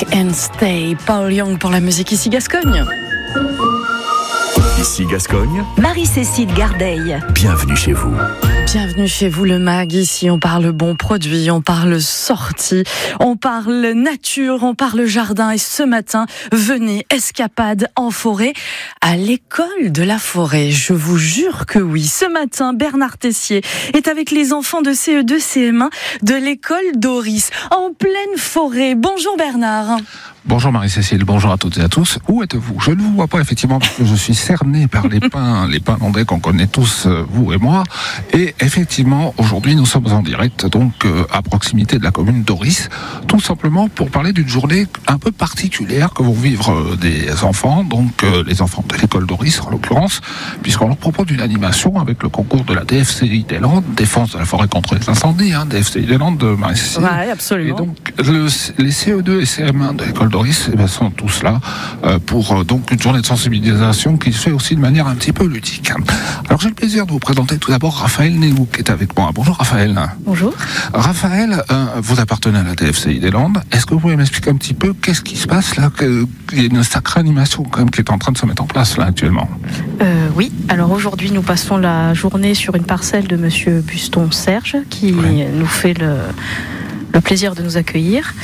Back and Stay. Paul Young pour la musique ici Gascogne. Ici Gascogne, Marie-Cécile Gardeil. bienvenue chez vous. Bienvenue chez vous le MAG, ici on parle bons produits, on parle sorties, on parle nature, on parle jardin et ce matin, venez, escapade en forêt à l'école de la forêt, je vous jure que oui. Ce matin, Bernard Tessier est avec les enfants de CE2, CM1 de l'école Doris, en pleine forêt. Bonjour Bernard. Bonjour Marie-Cécile, bonjour à toutes et à tous. Où êtes-vous ? Je ne vous vois pas effectivement parce que je suis cerné par les pins landais qu'on connaît tous, vous et moi. Et effectivement, aujourd'hui nous sommes en direct donc à proximité de la commune d'Oris, tout simplement pour parler d'une journée un peu particulière que vont vivre des enfants, donc les enfants de l'école d'Oris en l'occurrence, puisqu'on leur propose une animation avec le concours de la DFCI des Landes, Défense de la forêt contre les incendies, DFCI des Landes de Marie-Cécile. Ouais, absolument. Et donc les CE2 et CM1 de l'école Doris sont tous là pour donc une journée de sensibilisation qui se fait aussi de manière un petit peu ludique. Alors j'ai le plaisir de vous présenter tout d'abord Raphaël Néou qui est avec moi. Bonjour Raphaël. Bonjour. Raphaël, vous appartenez à la DFCI des Landes. Est-ce que vous pouvez m'expliquer un petit peu qu'est-ce qui se passe là ? Il y a une sacrée animation quand même qui est en train de se mettre en place là actuellement. Oui, alors aujourd'hui nous passons la journée sur une parcelle de monsieur Buston Serge qui nous fait le plaisir de nous accueillir.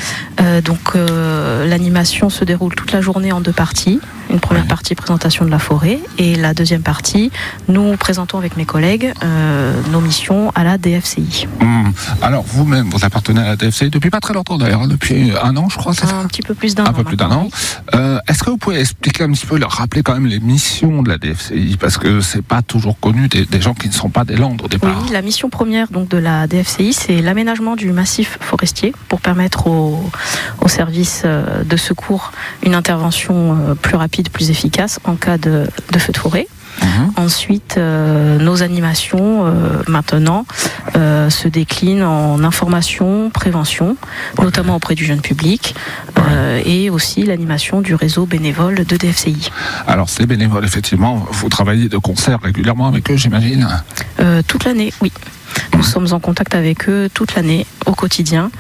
L'animation se déroule toute la journée en deux parties. Une première partie, présentation de la forêt, et la deuxième partie, nous présentons avec mes collègues nos missions à la DFCI. Alors vous-même, vous appartenez à la DFCI depuis pas très longtemps d'ailleurs, depuis un an je crois, c'est ça ? Un petit peu plus d'un an. Un peu plus d'un an. Est-ce que vous pouvez expliquer un petit peu, leur rappeler quand même les missions de la DFCI ? Parce que c'est pas toujours connu des gens qui ne sont pas des Landes au départ. Oui, la mission première donc, de la DFCI, c'est l'aménagement du massif forestier pour permettre aux services de secours une intervention plus rapide, plus efficace en cas de feu de forêt. Ensuite, nos animations maintenant se déclinent en information, prévention, notamment auprès du jeune public, et aussi l'animation du réseau bénévole de DFCI. Alors ces bénévoles, effectivement, vous travaillez de concert régulièrement avec eux, j'imagine ? Toute l'année, oui. Nous sommes en contact avec eux toute l'année, au quotidien.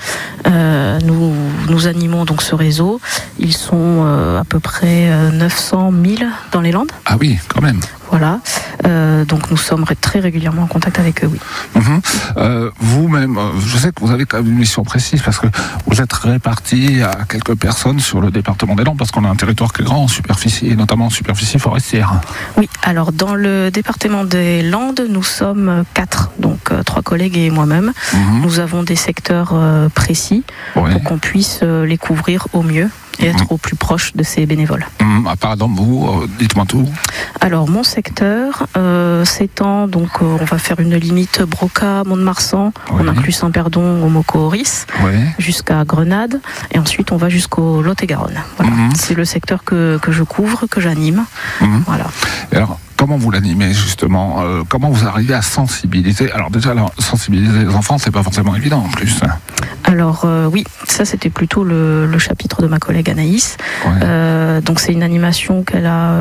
Nous animons donc ce réseau. Ils sont à peu près 900 000 dans les Landes. Ah oui, quand même. Voilà. Donc nous sommes très régulièrement en contact avec eux, oui. Vous-même, je sais que vous avez quand même une mission précise parce que vous êtes répartis à quelques personnes sur le département des Landes parce qu'on a un territoire qui est grand en superficie et notamment en superficie forestière. Oui, alors dans le département des Landes, nous sommes 4, donc 3 collègues et moi-même. Nous avons des secteurs précis pour qu'on puisse les couvrir au mieux et être au plus proche de ces bénévoles. Par exemple, vous, dites-moi tout. Alors, mon secteur s'étend, donc on va faire une limite Broca, Mont-de-Marsan, on inclut Saint-Perdon, Omoko, Oris, jusqu'à Grenade, et ensuite on va jusqu'au Lot-et-Garonne. Voilà. C'est le secteur que je couvre, que j'anime. Voilà. Et alors, comment vous l'animez justement ? Comment vous arrivez à sensibiliser ? Alors déjà, sensibiliser les enfants, c'est pas forcément évident en plus. Alors oui, ça c'était plutôt le chapitre de ma collègue Anaïs. Donc c'est une animation qu'elle a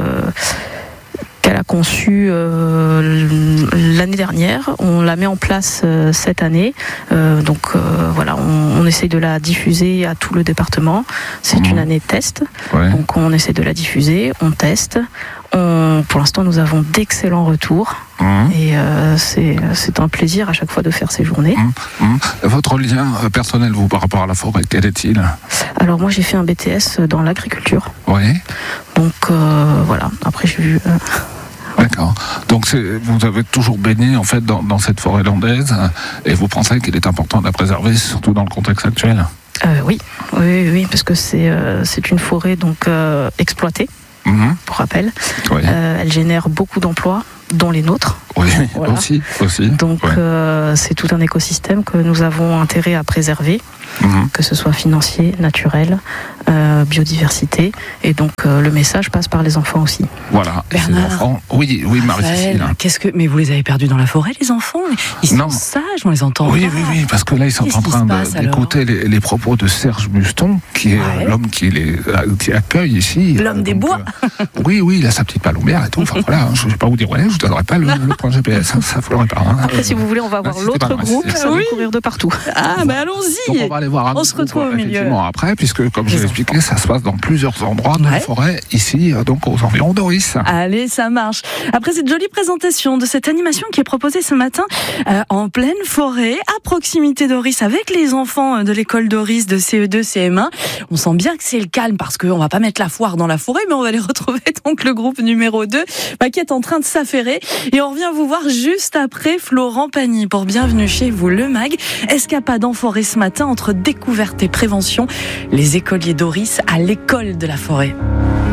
conçue l'année dernière. On la met en place cette année. Voilà, on essaie de la diffuser à tout le département. C'est une année de test. Donc on essaie de la diffuser, on teste. Pour l'instant, nous avons d'excellents retours. Et c'est un plaisir à chaque fois de faire ces journées. Votre lien personnel, vous, par rapport à la forêt, quel est-il ? Alors moi, j'ai fait un BTS dans l'agriculture. Donc voilà, après j'ai vu... D'accord. Donc vous avez toujours baigné en fait dans cette forêt landaise et vous pensez qu'il est important de la préserver, surtout dans le contexte actuel ? Oui, parce que c'est une forêt donc exploitée. Pour rappel, elle génère beaucoup d'emplois, dont les nôtres. Aussi. Donc c'est tout un écosystème que nous avons intérêt à préserver, que ce soit financier, naturel, biodiversité, et donc le message passe par les enfants aussi. Voilà. Bernard, les enfants. Oui, Marie-Cécile. Mais vous les avez perdus dans la forêt, les enfants ? Ils sont sages, on les entend. Oui, parce que là ils sont en train d'écouter les propos de Serge Buston, qui est l'homme qui accueille ici. L'homme des bois. Oui, il a sa petite palombière et tout. Enfin voilà, je ne vais pas vous dire je ne donnerai pas le point GPS, ça ne faudrait pas. Après, si vous voulez, on va voir l'autre groupe, ça va courir de partout. Ah, mais allons-y. Donc on va aller aller voir On se retrouve au milieu. Effectivement, après, puisque, comme je Les l'ai expliqué, ça se passe dans plusieurs endroits de la forêt, ici, donc aux environs d'Oris. Allez, ça marche. Après cette jolie présentation de cette animation qui est proposée ce matin en pleine forêt, à proximité d'Oris, avec les enfants de l'école d'Oris de CE2, CM1, on sent bien que c'est le calme parce qu'on va pas mettre la foire dans la forêt, mais on va les retrouver donc le groupe numéro 2 qui est en train de s'affairer. Et on revient vous voir juste après Florent Pagny pour Bienvenue chez vous, le MAG. Escapade en forêt ce matin entre découverte et prévention. Les écoliers d'Oris à l'école de la forêt.